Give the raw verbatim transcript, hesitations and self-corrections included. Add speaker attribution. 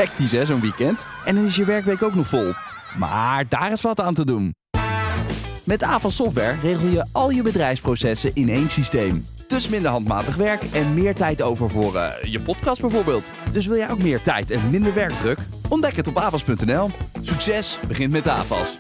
Speaker 1: Hectisch hè, zo'n weekend. En dan is je werkweek ook nog vol. Maar daar is wat aan te doen. Met Avas Software regel je al je bedrijfsprocessen in één systeem. Dus minder handmatig werk en meer tijd over voor uh, je podcast bijvoorbeeld. Dus wil jij ook meer tijd en minder werkdruk? Ontdek het op avas punt n l. Succes begint met Avas.